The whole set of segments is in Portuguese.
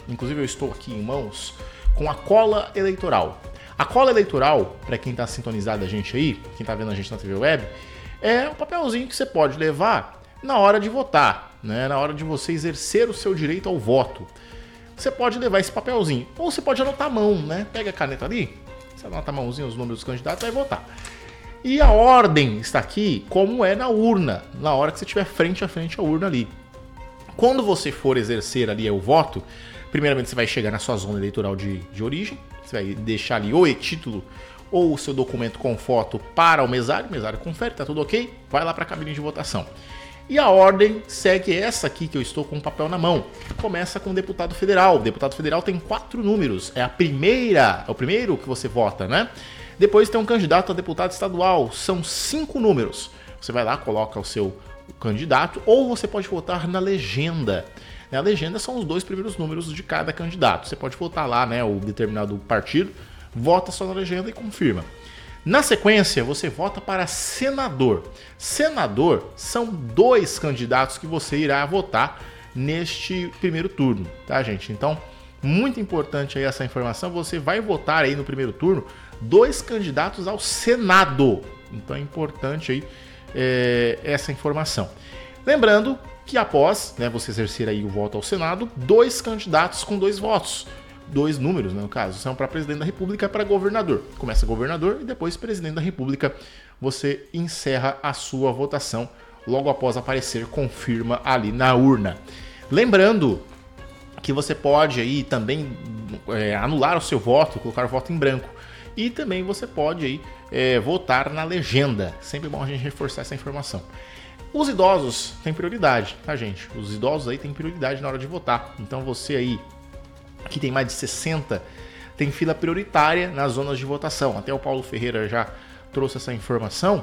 inclusive eu estou aqui em mãos, com a cola eleitoral. A cola eleitoral, para quem está sintonizado a gente aí, quem está vendo a gente na TV Web, é um papelzinho que você pode levar na hora de votar, né? Na hora de você exercer o seu direito ao voto. Você pode levar esse papelzinho, ou você pode anotar a mão, né? Pega a caneta ali, você anota a mãozinha, os números dos candidatos, vai votar. E a ordem está aqui como é na urna, na hora que você estiver frente a frente à urna ali. Quando você for exercer ali o voto, primeiramente você vai chegar na sua zona eleitoral de origem, você vai deixar ali o e-título ou o seu documento com foto para o mesário confere, tá tudo ok, vai lá para a cabine de votação. E a ordem segue essa aqui que eu estou com o papel na mão. Começa com o deputado federal. O deputado federal tem 4 números, é o primeiro que você vota, né? Depois tem um candidato a deputado estadual, são 5 números. Você vai lá, coloca o seu candidato, ou você pode votar na legenda. A legenda são os 2 primeiros números de cada candidato. Você pode votar lá, né, o determinado partido, vota só na legenda e confirma. Na sequência, você vota para senador. Senador são 2 candidatos que você irá votar neste primeiro turno, tá, gente? Então, muito importante aí essa informação, você vai votar aí no primeiro turno 2 candidatos ao Senado. Então é importante aí essa informação. Lembrando que após, né, você exercer aí o voto ao Senado, 2 candidatos com 2 votos. 2 números, né, no caso, são para presidente da República e para governador. Começa governador e depois presidente da República. Você encerra a sua votação. Logo após aparecer, confirma ali na urna. Lembrando que você pode aí também anular o seu voto, colocar o voto em branco. E também você pode aí votar na legenda. Sempre bom a gente reforçar essa informação. Os idosos têm prioridade, tá, gente? Os idosos aí têm prioridade na hora de votar. Então você aí que tem mais de 60 tem fila prioritária nas zonas de votação. Até o Paulo Ferreira já trouxe essa informação,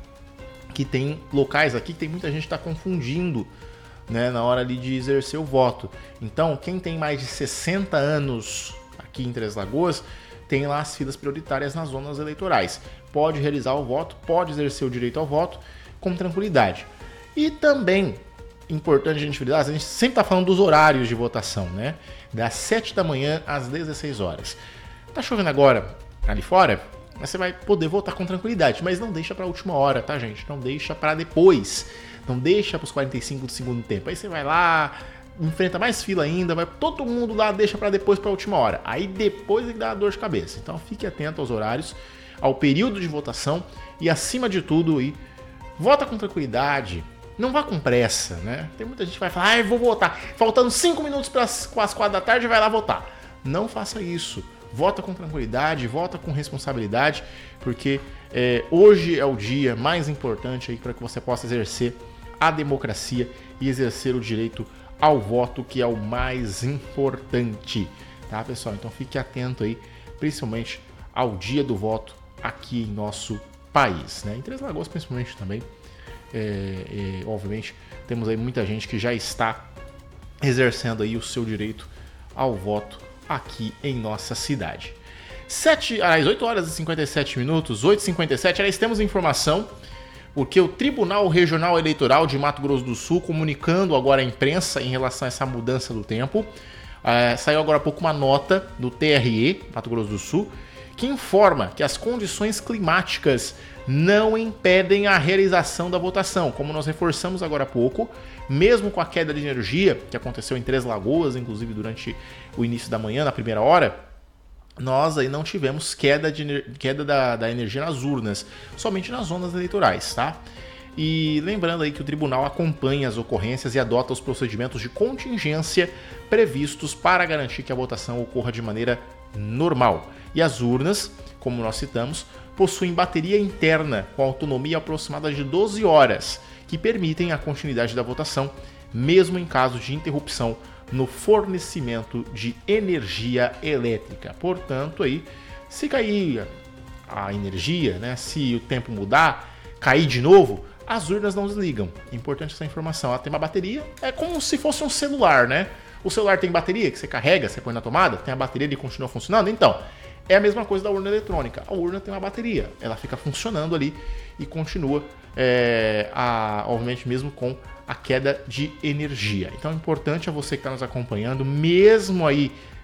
que tem locais aqui que tem muita gente que está confundindo, né, na hora ali de exercer o voto. Então, quem tem mais de 60 anos aqui em Três Lagoas, tem lá as filas prioritárias nas zonas eleitorais. Pode realizar o voto, pode exercer o direito ao voto com tranquilidade. E também, importante a gente frisar, a gente sempre está falando dos horários de votação, né? Das 7 da manhã às 16 horas. Tá chovendo agora ali fora, mas você vai poder votar com tranquilidade. Mas não deixa para a última hora, tá, gente? Não deixa para depois. Não deixa para os 45 do segundo tempo. Aí você vai lá, enfrenta mais fila ainda, vai todo mundo lá, deixa para depois, para a última hora. Aí depois é que dá dor de cabeça. Então fique atento aos horários, ao período de votação e, acima de tudo, aí, vota com tranquilidade. Não vá com pressa, né? Tem muita gente que vai falar, vou votar. Faltando 5 minutos para as 4 da tarde, vai lá votar. Não faça isso. Vota com tranquilidade, vota com responsabilidade, porque hoje é o dia mais importante aí para que você possa exercer a democracia e exercer o direito ao voto, que é o mais importante, tá, pessoal? Então fique atento aí, principalmente ao dia do voto aqui em nosso país, né? Em Três Lagoas principalmente também. Obviamente temos aí muita gente que já está exercendo aí o seu direito ao voto aqui em nossa cidade. 8 horas e 57 minutos, 8h57, aliás, temos informação, porque o Tribunal Regional Eleitoral de Mato Grosso do Sul, comunicando agora à imprensa em relação a essa mudança do tempo, saiu agora há pouco uma nota do TRE, Mato Grosso do Sul, que informa que as condições climáticas não impedem a realização da votação. Como nós reforçamos agora há pouco, mesmo com a queda de energia, que aconteceu em Três Lagoas, inclusive durante o início da manhã, na primeira hora, nós aí não tivemos queda da energia nas urnas, somente nas zonas eleitorais, tá? E lembrando aí que o tribunal acompanha as ocorrências e adota os procedimentos de contingência previstos para garantir que a votação ocorra de maneira normal. E as urnas, como nós citamos, possuem bateria interna com autonomia aproximada de 12 horas, que permitem a continuidade da votação, mesmo em caso de interrupção no fornecimento de energia elétrica. Portanto, aí, se cair a energia, né, se o tempo mudar, cair de novo, as urnas não desligam. É importante essa informação. Ela tem uma bateria, é como se fosse um celular, né? O celular tem bateria que você carrega, você põe na tomada, tem a bateria e ele continua funcionando. Então, É a mesma coisa da urna eletrônica. A urna tem uma bateria, ela fica funcionando ali e continua, obviamente, mesmo com a queda de energia. Então, é importante a você que está nos acompanhando, mesmo aí